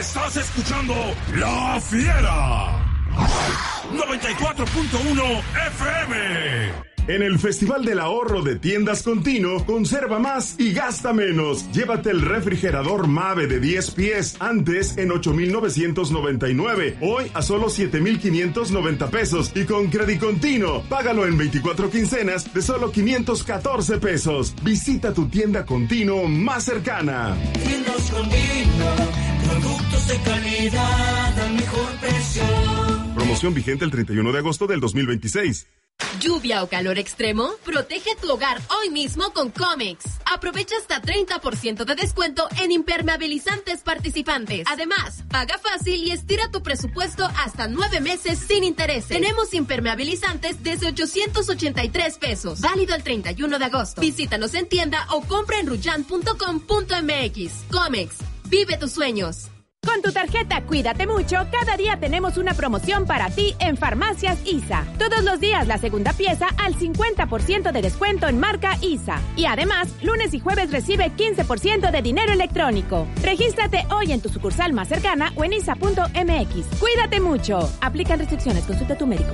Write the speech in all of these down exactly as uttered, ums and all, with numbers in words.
Estás escuchando La Fiera. noventa y cuatro punto uno F M. En el Festival del Ahorro de Tiendas Continuo, conserva más y gasta menos. Llévate el refrigerador Mave de diez pies, antes en ocho mil novecientos noventa y nueve, hoy a solo siete mil quinientos noventa pesos. Y con Crédito Continuo, págalo en veinticuatro quincenas de solo quinientos catorce pesos. Visita tu tienda Continuo más cercana. Tiendas Continuo, productos de calidad al mejor precio. Promoción vigente el treinta y uno de agosto del dos mil veintiséis. ¿Lluvia o calor extremo? Protege tu hogar hoy mismo con Comex. Aprovecha hasta treinta por ciento de descuento en impermeabilizantes participantes. Además, paga fácil y estira tu presupuesto hasta nueve meses sin intereses. Tenemos impermeabilizantes desde ochocientos ochenta y tres pesos. Válido el treinta y uno de agosto. Visítanos en tienda o compra en ruyan punto com punto m x. Comex, vive tus sueños. Con tu tarjeta Cuídate Mucho, cada día tenemos una promoción para ti en Farmacias I S A. Todos los días la segunda pieza al cincuenta por ciento de descuento en marca I S A. Y además, lunes y jueves recibe quince por ciento de dinero electrónico. Regístrate hoy en tu sucursal más cercana o en isa punto m x. Cuídate mucho. Aplican restricciones. Consulta a tu médico.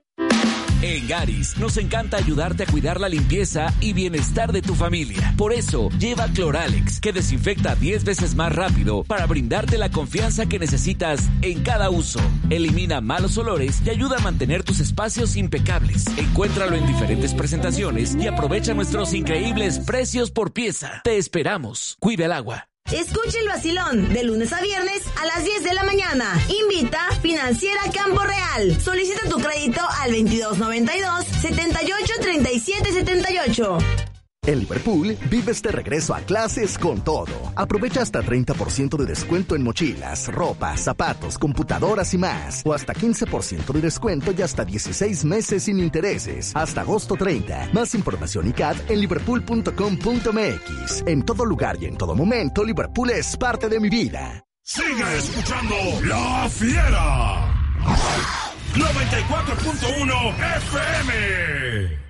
En Garis nos encanta ayudarte a cuidar la limpieza y bienestar de tu familia. Por eso, lleva Cloralex, que desinfecta diez veces más rápido para brindarte la confianza que necesitas en cada uso. Elimina malos olores y ayuda a mantener tus espacios impecables. Encuéntralo en diferentes presentaciones y aprovecha nuestros increíbles precios por pieza. Te esperamos. Cuida el agua. Escucha el vacilón de lunes a viernes a las diez de la mañana. Invita Financiera Campo Real. Solicita tu crédito al veintidós noventa y dos, setenta y ocho, treinta y siete setenta y ocho. En Liverpool, vives de regreso a clases con todo. Aprovecha hasta treinta por ciento de descuento en mochilas, ropa, zapatos, computadoras y más. O hasta quince por ciento de descuento y hasta dieciséis meses sin intereses. Hasta agosto treinta. Más información y C A D en liverpool punto com punto m x. En todo lugar y en todo momento, Liverpool es parte de mi vida. Sigue escuchando La Fiera. noventa y cuatro punto uno F M.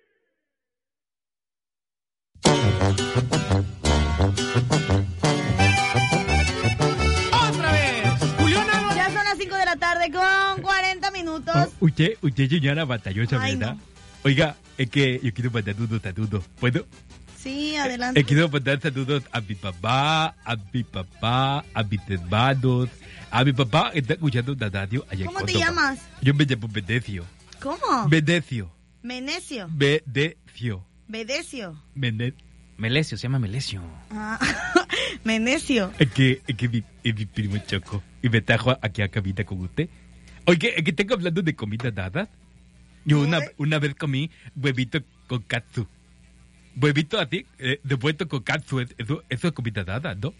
¡Otra vez! ¡Juliana! Ya son las cinco de la tarde con cuarenta minutos. Oh, usted, usted, señora batallosa, Ay, ¿verdad? no. Oiga, es que yo quiero mandar unos saludos. ¿Puedo? Sí, adelante. Eh, quiero mandar saludos a mi papá, a mi papá, a mis hermanos. A mi papá está escuchando la radio allá en ¿Cómo te Córdoba. llamas? Yo me llamo Venecio. ¿Cómo? Venecio. Menecio. Venecio. Vedecio. Mene- Melesio, se llama Melesio. Ah, Menecio. Es que, es que mi, es mi primo Choco. Y me trajo aquí a cabina con usted. Oye, es que tengo hablando de comida nada. Yo una, una vez comí huevito con katsu. Huevito así, eh, devuelto con katsu. Eso, eso es comida nada, ¿no?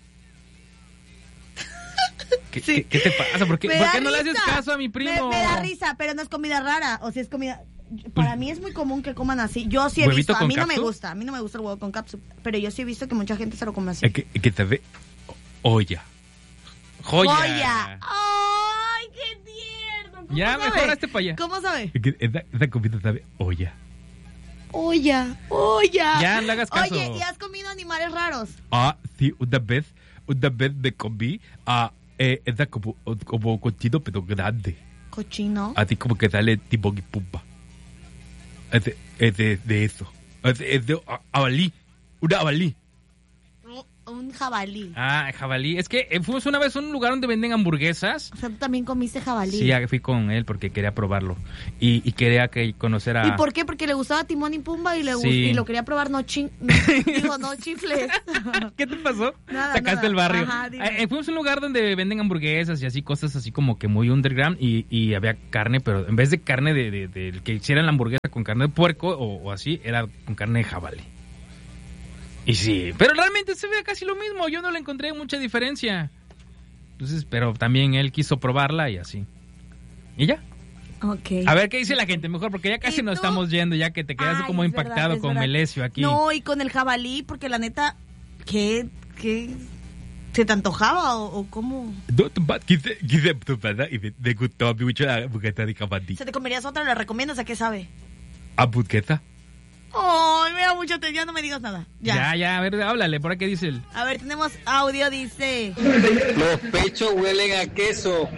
¿Qué, Sí. ¿qué, qué te pasa? ¿Por qué, Me ¿por da qué no le haces risa. caso a mi primo? Me, me da risa, pero no es comida rara. O sea, es comida... Para mí es muy común que coman así. Yo sí he ¿Huevito visto. A con mí no me catsup? gusta. A mí no me gusta el huevo con catsup. Pero yo sí he visto que mucha gente se lo come así. Es que, es que sabe... Olla. Joya. ¡Joya! ¡Ay, qué tierno! ¿Cómo Ya, sabe? mejor hazte para allá. ¿Cómo sabe? Es que esa, esa comida sabe olla. Olla, olla. Ya, no le hagas caso. Oye, ¿y has comido animales raros? Ah, sí, una vez, una vez me comí a eh, esa como, como cochino, pero grande. Cochino. Así como que sale Timón y Pumba. Es de, es de, de eso. Es de, es de a- abalí. Una abalí. Un jabalí. Ah, jabalí. Es que eh, fuimos una vez a un lugar donde venden hamburguesas. O sea, tú también comiste jabalí. Sí, ya fui con él porque quería probarlo. Y, y quería que conocer a... ¿Y por qué? Porque le gustaba Timón y Pumba y le gust- Sí. y lo quería probar, no chin... Digo, no chifles. ¿Qué te pasó? Nada, Sacaste nada. el barrio. Ajá, dime. Eh, eh, fuimos a un lugar donde venden hamburguesas y así, cosas así como que muy underground. Y, y había carne, pero en vez de carne de, de, de que hicieran la hamburguesa con carne de puerco o, o así, era con carne de jabalí. Y sí, pero realmente se ve casi lo mismo. Yo no le encontré mucha diferencia. Entonces, pero también él quiso probarla y así. Y ya. Ok. A ver qué dice la gente mejor, porque ya casi nos estamos yendo, ya que te quedas Ay, como es impactado verdad, es con verdad. Melesio aquí. No, y con el jabalí, porque la neta, ¿qué? ¿Qué? ¿Se te antojaba o, o cómo? No, tomate, quise, quise tomar y me, me gustó mucho la hamburguesa de jabalí. ¿Se te comerías otra? ¿La recomiendas? ¿A qué sabe? ¿Hamburguesa? Ay, me da mucha atención, no me digas nada. Ya. ya, ya, a ver, háblale, por aquí dice él. A ver, tenemos audio, dice. Los pechos huelen a queso.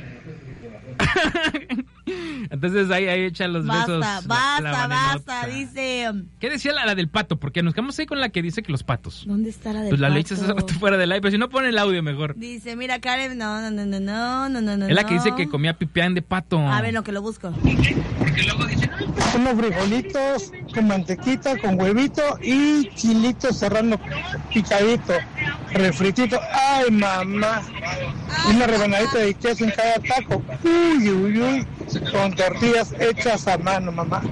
Entonces ahí, ahí echa los basta, besos. Basta, la, la basta, dice. ¿Qué decía la, la del pato? Porque nos quedamos ahí con la que dice que los patos. ¿Dónde está la del pues pato? Pues la leche esa fuera del aire, pero si no pone el audio mejor. Dice, mira, Karen, no, no, no, no, no, no, no, no. Es la que dice que comía pipián de pato. A ver, lo que lo busco. Porque luego dice, unos frijolitos con mantequita, con huevito y chilito serrano picadito, refritito. ¡Ay, mamá! Una rebanadita de queso en cada taco. ¡Uy, uy, uy! Con tortillas hechas a mano, mamá.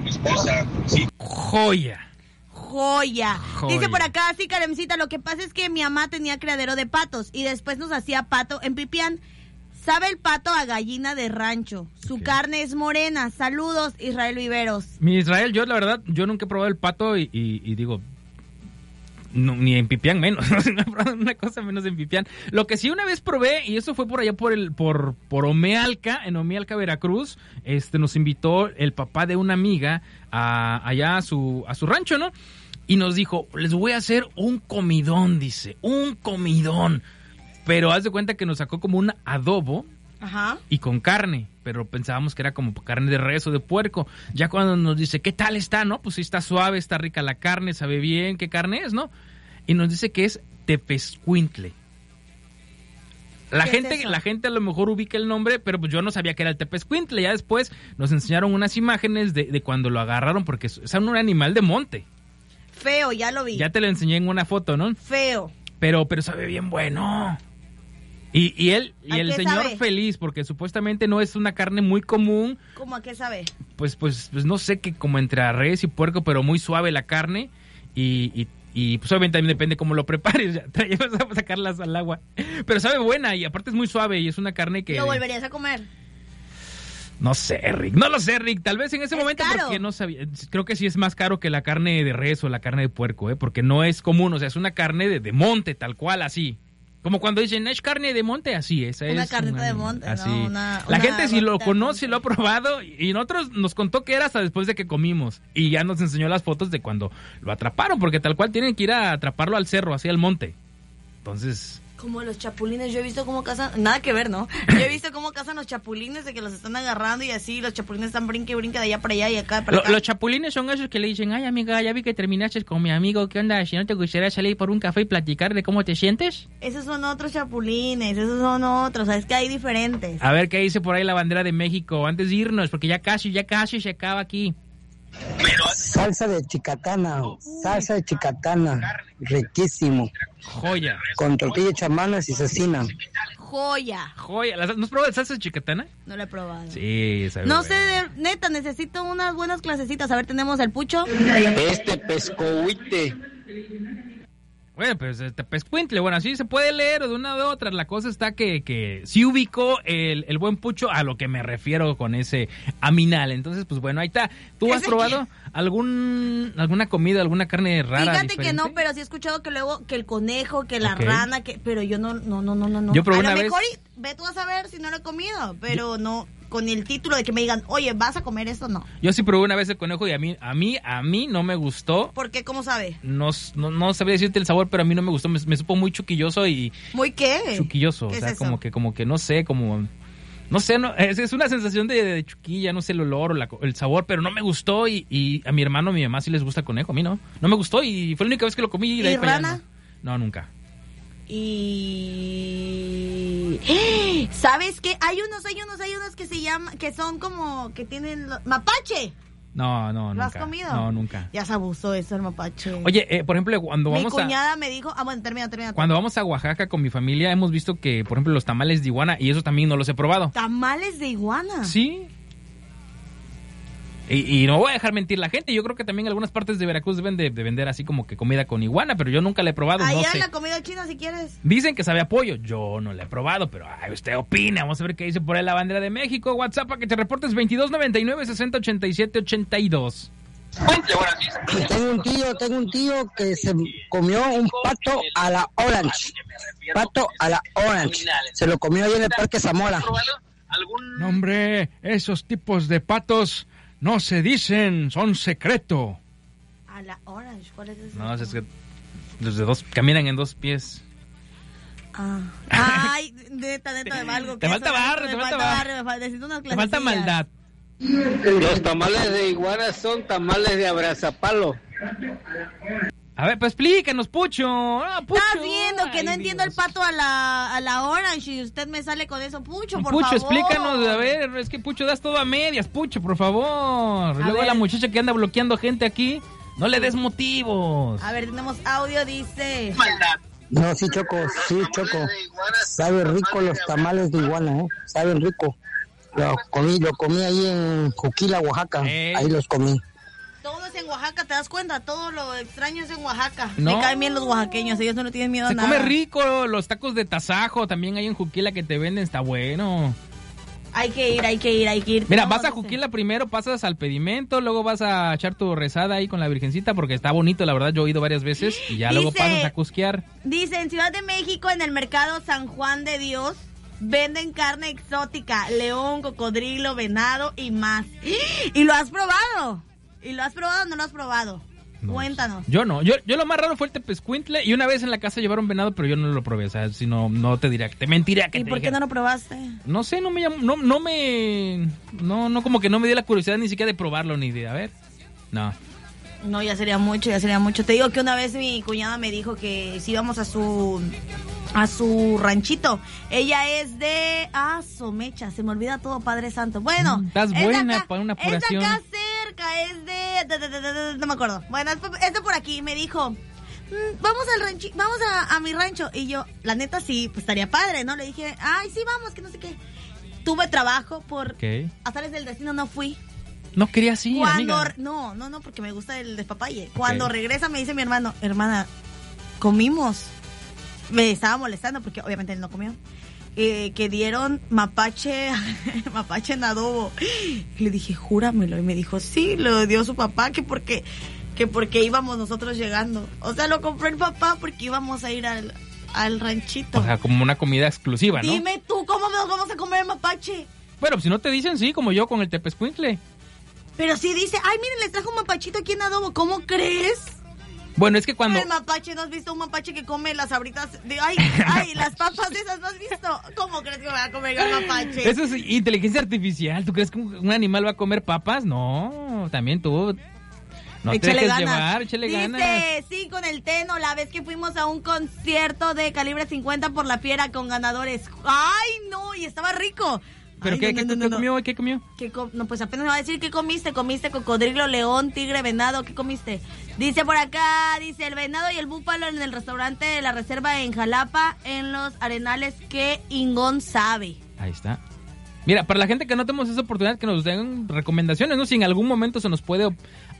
Joya. Joya. Joya. Dice por acá, sí, Karencita, lo que pasa es que mi mamá tenía criadero de patos y después nos hacía pato en Pipián. Sabe el pato a gallina de rancho. Su okay. carne es morena. Saludos, Israel Viveros. Mi Israel, yo la verdad, yo nunca he probado el pato y, y, y digo, no, ni en Pipián menos. No he probado una cosa menos en Pipián. Lo que sí una vez probé, y eso fue por allá por el por, por Omealca, en Omealca, Veracruz, este nos invitó el papá de una amiga a, allá a su, a su rancho, ¿no? Y nos dijo, les voy a hacer un comidón, dice, un comidón. Pero haz de cuenta que nos sacó como un adobo. Ajá. Y con carne, pero pensábamos que era como carne de res o de puerco. Ya cuando nos dice, ¿qué tal está, no? Pues sí está suave, está rica la carne, sabe bien qué carne es, ¿no? Y nos dice que es tepezcuintle. La gente, es la gente a lo mejor ubica el nombre, pero pues yo no sabía que era el tepezcuintle. Ya después nos enseñaron unas imágenes de, de cuando lo agarraron, porque es, es un animal de monte. Feo, ya lo vi. Ya te lo enseñé en una foto, ¿no? Feo. Pero, pero sabe bien bueno. Y, y él, y el señor sabe? Feliz, porque supuestamente no es una carne muy común. ¿Cómo a qué sabe? Pues, pues, pues no sé, que como entre a res y puerco, pero muy suave la carne. Y, y, y pues obviamente también depende cómo lo prepares, ya te llevas a sacarlas al agua. Pero sabe buena y aparte es muy suave y es una carne que... ¿Lo volverías a comer? No sé, Rick, no lo sé, Rick. Tal vez en ese es momento caro. Porque no sabía. Creo que sí es más caro que la carne de res o la carne de puerco, ¿eh? Porque no es común, o sea, es una carne de, de monte, tal cual, así. Como cuando dicen, es carne de monte, así es. Una es carnita una, de monte, así. ¿no? Una, la una gente si lo conoce, lo ha probado, y nosotros nos contó que era hasta después de que comimos. Y ya nos enseñó las fotos de cuando lo atraparon, porque tal cual tienen que ir a atraparlo al cerro, así al monte. Entonces... Como los chapulines, yo he visto cómo cazan, nada que ver, ¿no? Yo he visto cómo cazan los chapulines, de que los están agarrando y así, los chapulines están brinque y brinca de allá para allá y acá para Lo, acá. Los chapulines son esos que le dicen, ay amiga, ya vi que terminaste con mi amigo, ¿qué onda? Si no te gustaría salir por un café y platicar de cómo te sientes. Esos son otros chapulines, esos son otros, es que hay diferentes. A ver qué dice por ahí la bandera de México, antes de irnos, porque ya casi, ya casi se acaba aquí. Salsa de chicatana, salsa de chicatana, riquísimo. Joya. Con tortilla chamanas y cecina. Joya. Joya. ¿No has probado la salsa de chicatana? No la he probado. Sí, sabe No bueno. sé, de, neta, necesito unas buenas clasecitas. A ver, tenemos el pucho. Este pescohuite. Bueno, pues este pescuintle, bueno, así se puede leer de una u otra. La cosa está que, que sí ubicó el, el buen Pucho a lo que me refiero con ese aminal. Entonces, pues bueno, ahí está. ¿Tú has probado algún alguna comida, alguna carne rara? Fíjate diferente? que no, pero sí he escuchado que luego que el conejo, que la Okay. rana, que pero yo no, no, no, no, no. Yo probé a lo una mejor vez- y- ve tú a saber si no lo he comido, pero no con el título de que me digan, oye, ¿vas a comer esto? No. Yo sí probé una vez el conejo y a mí, a mí, a mí no me gustó. ¿Por qué? ¿Cómo sabe? No, no, no sabría decirte el sabor, pero a mí no me gustó. Me, me supo muy chuquilloso y... ¿Muy qué? Chuquilloso, o ¿Qué es sea, eso? como que, como que no sé, como... No sé, no, es, es una sensación de, de chuquilla, no sé el olor o la, el sabor, pero no me gustó y, y a mi hermano, a mi mamá sí les gusta el conejo, a mí no. No me gustó y fue la única vez que lo comí. Y, de ¿Y ahí para allá rana? No. No, nunca. Y ¿sabes qué? Hay unos, hay unos, hay unos que se llaman, que son como, que tienen lo- mapache. No, no, ¿Lo nunca. has comido? No, nunca. Ya se abusó eso el mapache. Oye, eh, por ejemplo, cuando mi vamos a... cuñada me dijo, ah bueno, termina, termina. Cuando vamos a Oaxaca con mi familia hemos visto que, por ejemplo, los tamales de iguana, y eso también no los he probado. Tamales de iguana. Sí. Y, y no voy a dejar mentir la gente, yo creo que también algunas partes de Veracruz deben de, de vender así como que comida con iguana, pero yo nunca la he probado, Allá no sé. la comida china si quieres. Dicen que sabe a pollo, yo no la he probado, pero ay, usted opina, vamos a ver qué dice por ahí la bandera de México. WhatsApp para que te reportes veintidós noventa y nueve sesenta ochenta y siete ochenta y dos. Tengo un tío, tengo un tío que se comió un pato a la orange. Pato a la orange. Se lo comió ahí en el Parque Zamora. No, hombre, esos tipos de patos no se dicen, son secreto. A la Orange, ¿cuál es ese? No, es que los de dos caminan en dos pies. Ah. Ay, neta, neta, de algo. Te falta barrio, te falta barrio. Me falta, necesito unas te falta maldad. Los tamales de iguana son tamales de abrazapalo. A ver, pues explícanos, Pucho. Ah, Pucho. Estás viendo que Ay, no entiendo Dios. el pato a la, a la Orange y usted me sale con eso. Pucho, por Pucho, favor. explícanos, a ver, es que Pucho das todo a medias, Pucho, por favor. A Luego ver. la muchacha que anda bloqueando gente aquí, no le des motivos. A ver, tenemos audio, dice. No, sí, Choco, sí, Choco. Saben rico los tamales de iguana, ¿eh? Saben rico. Lo comí, lo comí ahí en Juquila, Oaxaca. Ey. Ahí los comí. Todo es en Oaxaca, ¿te das cuenta? Todo lo extraño es en Oaxaca. No. Me caen bien los oaxaqueños, ellos no tienen miedo a Se nada. come rico, los tacos de tasajo también hay en Juquila que te venden, está bueno. Hay que ir, hay que ir, hay que ir. Mira, No, vas a no sé. Juquila primero, pasas al pedimento, luego vas a echar tu rezada ahí con la virgencita porque está bonito, la verdad, yo he ido varias veces y ya luego Dice- pasas a cusquear. Dice, en Ciudad de México, en el mercado San Juan de Dios, venden carne exótica, león, cocodrilo, venado y más. ¿Y lo has probado? ¿Y lo has probado o no lo has probado? No, Cuéntanos. Yo no, yo, yo lo más raro fue el tepezcuintle y una vez en la casa llevaron venado, pero yo no lo probé, o sea, si no, no te diría, te mentiría que ¿Y te por qué dijera. no lo probaste? No sé, no me llamó, no, no me, no, no, como que no me dio la curiosidad ni siquiera de probarlo ni de, a ver, no. No, ya sería mucho, ya sería mucho. Te digo que una vez mi cuñada me dijo que si íbamos a su a su ranchito. Ella es de ah, Somecha, se me olvida todo, Padre Santo. Bueno, Mm, estás es de buena acá- para una es apuración. de acá cerca, es de, de- de- de- de- de- no me acuerdo. Bueno, es, es de por aquí, me dijo, "Mm, vamos al ranchi, vamos a, a mi rancho." Y yo, la neta sí, pues estaría padre, ¿no? Le dije, "Ay, sí, vamos, que no sé qué." Tuve trabajo por Ok. azares del destino, no fui. No quería así, Cuando amiga. no, no, no, porque me gusta el despapalle. Cuando regresa me dice mi hermano, "Hermana, comimos." Me estaba molestando porque obviamente él no comió. Eh, que dieron mapache, mapache en adobo. Y le dije, "Júramelo." Y me dijo, "Sí, lo dio su papá, que porque que porque íbamos nosotros llegando." O sea, lo compró el papá porque íbamos a ir al, al ranchito. O sea, como una comida exclusiva, ¿no? Dime tú, ¿cómo nos vamos a comer el mapache? Bueno, pues si no te dicen, sí, como yo con el tepezcuintle. Pero sí dice, "Ay, miren, les trajo un mapachito aquí en adobo." ¿Cómo crees? Bueno, es que cuando... El mapache, ¿no has visto un mapache que come las sabritas? De, ay, ay, las papas esas, ¿no has visto? ¿Cómo crees que me va a comer yo el mapache? Eso es inteligencia artificial. ¿Tú crees que un, un animal va a comer papas? No, también tú... No te Échale dejes ganas. llevar, échale Dice, ganas. sí, con el Teno, la vez que fuimos a un concierto de calibre cincuenta por la fiera con ganadores. ¡Ay, no! Y estaba rico. ¿Pero Ay, qué, no, qué, no, qué no, no. comió? ¿Qué comió? ¿Qué com- no, pues apenas me va a decir qué comiste. ¿Comiste cocodrilo, león, tigre, venado? ¿Qué comiste? Dice por acá, dice el venado y el búfalo en el restaurante de la reserva en Jalapa, en los Arenales. ¡Qué ingón sabe! Ahí está. Mira, para la gente que no tenemos esa oportunidad, que nos den recomendaciones, ¿no? Si en algún momento se nos puede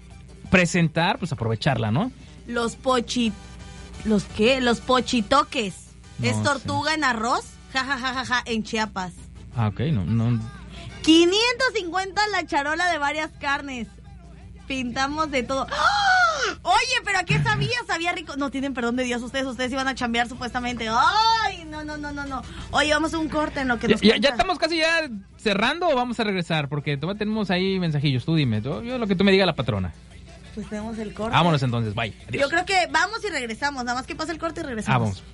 presentar, pues aprovecharla, ¿no? Los pochi... ¿Los qué? Los pochitoques. No ¿Es sé. tortuga en arroz? Ja, ja, ja, ja, ja, en Chiapas. Ah, ok, no, no. quinientos cincuenta la charola de varias carnes. Pintamos de todo. ¡Ah! Oye, pero ¿a qué sabía? Sabía rico. No tienen perdón de Dios ustedes. Ustedes iban a chambear supuestamente. Ay, no, no, no, no, no. Oye, vamos a un corte en lo que Ya, nos ya, cuenta. ya estamos casi ya cerrando o vamos a regresar, porque todavía tenemos ahí mensajillos. Tú dime, tú- yo lo que tú me diga la patrona. Pues tenemos el corte. Vámonos entonces, bye. Adiós. Yo creo que vamos y regresamos. Nada más que pase el corte y regresamos. Ah, vamos.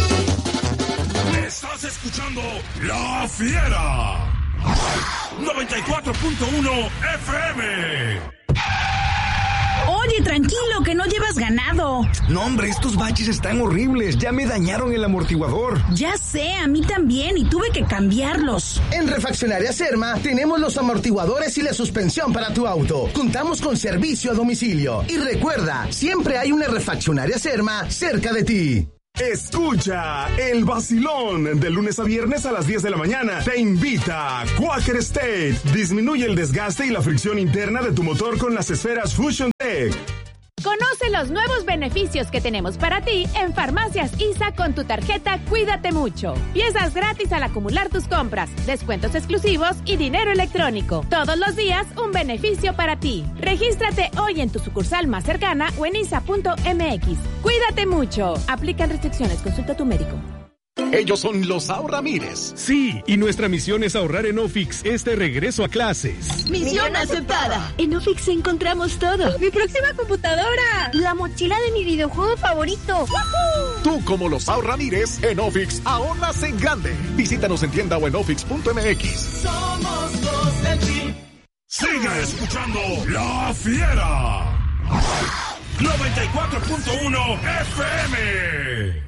Estás escuchando La Fiera. noventa y cuatro punto uno F M. Oye, tranquilo, que no llevas ganado. No, hombre, estos baches están horribles. Ya me dañaron el amortiguador. Ya sé, a mí también, y tuve que cambiarlos. En Refaccionaria Serma tenemos los amortiguadores y la suspensión para tu auto. Contamos con servicio a domicilio. Y recuerda, siempre hay una Refaccionaria Serma cerca de ti. Escucha el vacilón de lunes a viernes a las diez de la mañana. Te invita Quaker State. Disminuye el desgaste y la fricción interna de tu motor con las esferas Fusion Tech. Conoce los nuevos beneficios que tenemos para ti en Farmacias I S A con tu tarjeta Cuídate Mucho. Piezas gratis al acumular tus compras, descuentos exclusivos y dinero electrónico. Todos los días un beneficio para ti. Regístrate hoy en tu sucursal más cercana o en isa punto m x. Cuídate mucho. Aplican restricciones. Consulta a tu médico. Ellos son los Sao Ramírez. Sí, y nuestra misión es ahorrar en Ofix este regreso a clases. Misión aceptada. En Ofix encontramos todo. Mi próxima computadora. La mochila de mi videojuego favorito. ¡Woohoo! Tú, como los Sao Ramírez, en Ofix ahorras en grande. Visítanos en tienda o en ofix punto m x. Somos los del Chip. Sigue escuchando La Fiera. noventa y cuatro punto uno F M.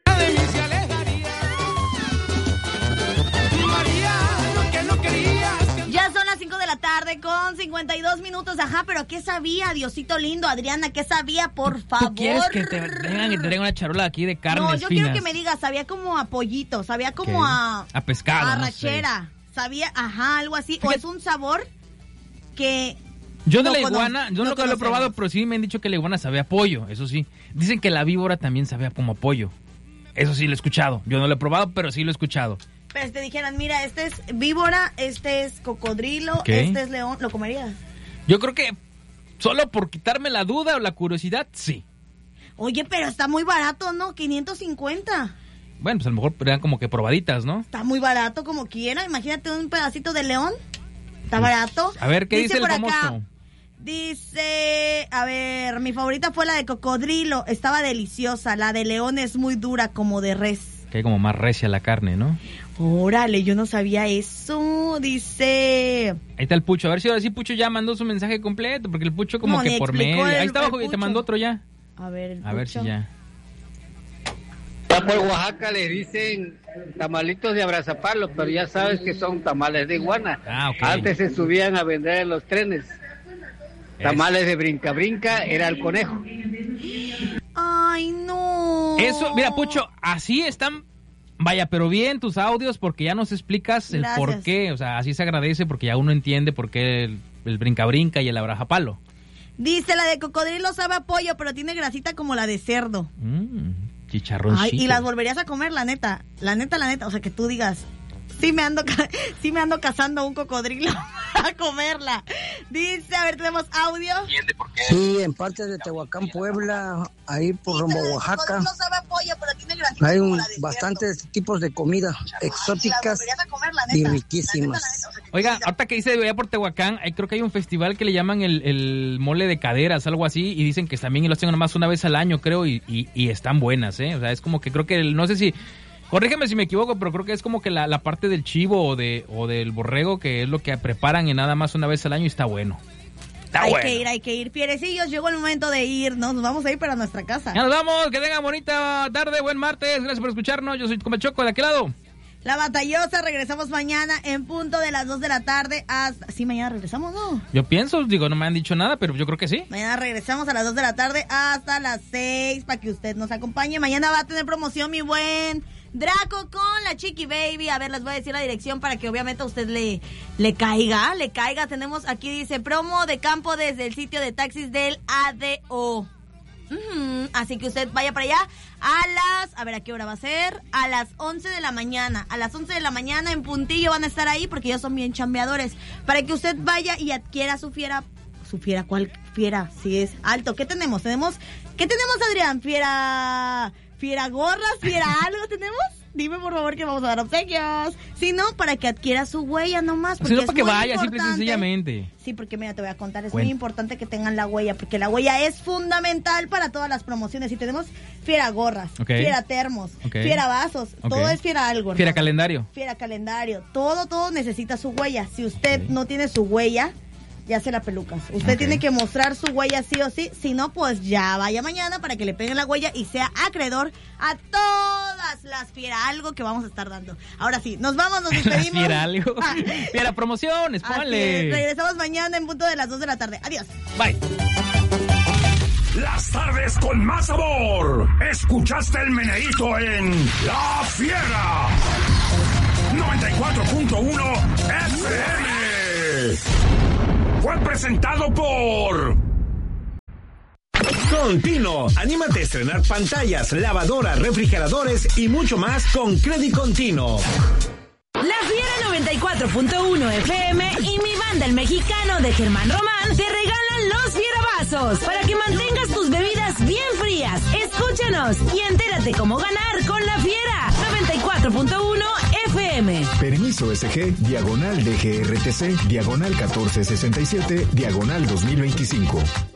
Ya son las cinco de la tarde con cincuenta y dos minutos. Ajá, pero ¿qué sabía, Diosito lindo? Adriana, ¿qué sabía? Por favor. ¿Tú quieres que te vengan y te traigan una charola aquí de carnes No, yo finas? quiero que me digas, sabía como a pollito, sabía como a... A pescado, A no rachera. sé. Sabía, ajá, algo así. O es un sabor que... Yo de no la cono- iguana, yo no nunca lo he conocemos. probado, pero sí me han dicho que la iguana sabe a pollo, eso sí. Dicen que la víbora también sabe a como a pollo. Eso sí lo he escuchado. Yo no lo he probado, pero sí lo he escuchado. Pero si te dijeran, mira, este es víbora, este es cocodrilo, Ok. este es león, ¿lo comerías? Yo creo que solo por quitarme la duda o la curiosidad, sí. Oye, pero está muy barato, ¿no? quinientos cincuenta. Bueno, pues a lo mejor eran como que probaditas, ¿no? Está muy barato como quiera. Imagínate un pedacito de león. Está barato. A ver, ¿qué dice el por acá, famoso? Dice, a ver, mi favorita fue la de cocodrilo. Estaba deliciosa. La de león es muy dura como de res. Que hay como más recia la carne, ¿no? Órale, yo no sabía eso. Dice... Ahí está el Pucho. A ver si ahora sí Pucho ya mandó su mensaje completo, porque el Pucho como No, que ni por explicó medio. el- Ahí está el abajo y te Pucho. mandó otro ya. A ver, el A ver si Pucho. ya. Ya por Oaxaca les dicen tamalitos de abrazapalo, pero ya sabes que son tamales de iguana. Ah, ok. Antes se subían a vender en los trenes. Tamales de brinca brinca era el conejo. Ay, no. Eso, mira, Pucho, así están. Vaya, pero bien tus audios, porque ya nos explicas el Gracias. por qué. O sea, así se agradece, porque ya uno entiende por qué el, el brinca brinca y el abrajapalo. Dice, la de cocodrilo sabe a pollo, pero tiene grasita como la de cerdo. Mm, chicharroncito. Ay, y las volverías a comer, la neta. La neta, la neta. O sea, que tú digas, sí me ando, ca- sí me ando cazando un cocodrilo a comerla. Dice, a ver, tenemos audio. Sí, en partes de Tehuacán, Puebla, ahí por rumbo a Oaxaca, No sabe a pollo, pero tiene grasita hay como un- la de bastantes tipos de comida exóticas volverías a comer, la y neta. riquísimas. Oiga, ahorita que dice allá por Tehuacán, ahí creo que hay un festival que le llaman el, el mole de caderas, algo así, y dicen que también lo hacen nomás una vez al año, creo, y, y, y están buenas, ¿eh? O sea, es como que creo que, el- no sé si, corrígeme si me equivoco, pero creo que es como que la, la parte del chivo o, de, o del borrego, que es lo que preparan y nada más una vez al año y está bueno. Está hay bueno. que ir, hay que ir. Fierecillos, llegó el momento de ir, ¿no? Nos vamos a ir para nuestra casa. Ya nos vamos, que tengan bonita tarde, buen martes, gracias por escucharnos, yo soy Come Choco, ¿de aquel lado? La Batallosa, regresamos mañana en punto de las dos de la tarde hasta... Sí, mañana regresamos, ¿no? Yo pienso, digo, no me han dicho nada, pero yo creo que sí. Mañana regresamos a las dos de la tarde hasta las seis para que usted nos acompañe. Mañana va a tener promoción mi buen Draco con la Chiqui Baby. A ver, les voy a decir la dirección para que obviamente a usted le, le caiga, le caiga. Tenemos aquí, dice, promo de campo desde el sitio de taxis del A D O. Ujú, así que usted vaya para allá a las, a ver a qué hora va a ser, a las once de la mañana, a las once de la mañana en puntillo van a estar ahí porque ellos son bien chambeadores, para que usted vaya y adquiera su fiera, su fiera, ¿cuál fiera? Si es alto, ¿qué tenemos? Tenemos, ¿qué tenemos, Adrián? Fiera, fiera gorras, fiera algo tenemos. Dime por favor que vamos a dar obsequios. Si no, para que adquiera su huella nomás. Si no, es para que muy vaya, simple y importante. sencillamente. Sí, porque mira, te voy a contar, es Bueno. muy importante que tengan la huella, porque la huella es fundamental para todas las promociones. Y tenemos fiera gorras, Ok. fiera termos, Ok. fiera vasos, Ok. todo es fiera algo. Fiera hermano. calendario. Fiera calendario, todo, todo necesita su huella. Si usted no tiene su huella, ya se la pelucas. Usted Ok. tiene que mostrar su huella sí o sí, si no, pues ya vaya mañana para que le peguen la huella y sea acreedor a todas las fiera algo que vamos a estar dando. Ahora sí, nos vamos, nos despedimos. Fiera algo. Fiera promociones, Así ponle. es, regresamos mañana en punto de las dos de la tarde. Adiós. Bye. Las tardes con más sabor. Escuchaste el meneíto en La Fiera. noventa y cuatro punto uno F M. Fue presentado por... Contino, anímate a estrenar pantallas, lavadoras, refrigeradores y mucho más con Credit Contino. La Fiera noventa y cuatro punto uno F M y mi banda El Mexicano de Germán Román te regalan los fierabazos para que mantengas tus bebidas bien frías. Escúchanos y entérate cómo ganar con La Fiera noventa noventa y cuatro punto uno F M. Permiso S G, diagonal D G R T C, diagonal catorce sesenta y siete, diagonal dos mil veinticinco.